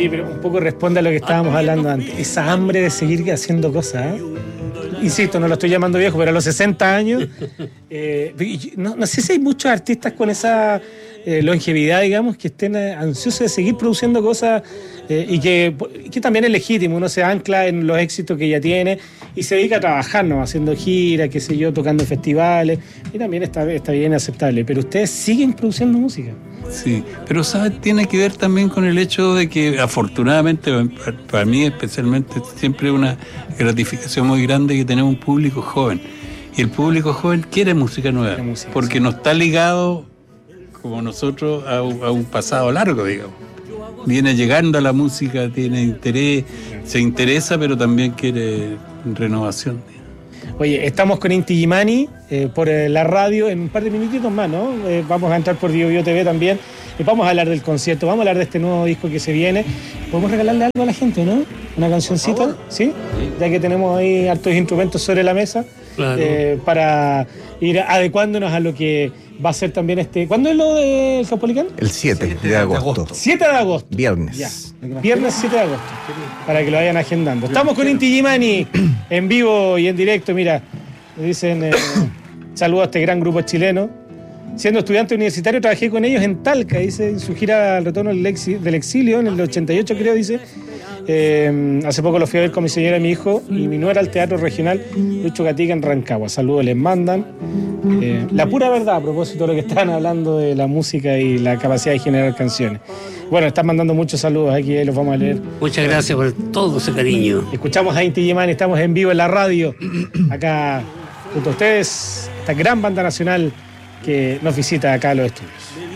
Oye, pero un poco responde a lo que estábamos hablando antes. Esa hambre de seguir haciendo cosas, ¿eh? Insisto, no lo estoy llamando viejo, pero a los 60 años, no sé si hay muchos artistas con esa longevidad, digamos, que estén ansiosos de seguir produciendo cosas y que también es legítimo. Uno se ancla en los éxitos que ya tiene y se dedica a trabajar, ¿no? Haciendo giras, qué sé yo, tocando en festivales, y también está bien aceptable. Pero ustedes siguen produciendo música. Sí, pero ¿sabes? Tiene que ver también con el hecho de que afortunadamente, para mí especialmente, siempre es una gratificación muy grande que tenemos un público joven. Y el público joven quiere música nueva, porque no está ligado, como nosotros, a un pasado largo, digamos. Viene llegando a la música, tiene interés, se interesa, pero también quiere renovación. Oye, estamos con Inti Illimani por la radio en un par de minutitos más, ¿no? Vamos a entrar por Bio Bio TV también y vamos a hablar del concierto, vamos a hablar de este nuevo disco que se viene. ¿Podemos regalarle algo a la gente, no? ¿Una cancioncita? ¿Sí? Ya que tenemos ahí hartos instrumentos sobre la mesa, claro. Para ir adecuándonos a lo que va a ser también ¿Cuándo es lo de Caupolicán? El 7 de agosto. 7 de agosto. Viernes. Ya. Viernes 7 de agosto. Para que lo vayan agendando. Estamos con Inti Illimani en vivo y en directo. Mira, me dicen saludos a este gran grupo chileno. Siendo estudiante universitario trabajé con ellos en Talca, dice, en su gira al retorno del exilio, en el 88 creo, dice. Hace poco lo fui a ver con mi señora y mi hijo y mi nuera al Teatro Regional Lucho Gatica en Rancagua. Saludos les mandan. La pura verdad a propósito de lo que estaban hablando de la música y la capacidad de generar canciones. Bueno, están mandando muchos saludos aquí, los vamos a leer. Muchas gracias por todo ese cariño. Escuchamos a Inti Illimani, estamos en vivo en la radio, acá junto a ustedes, esta gran banda nacional que nos visita acá a los estudios.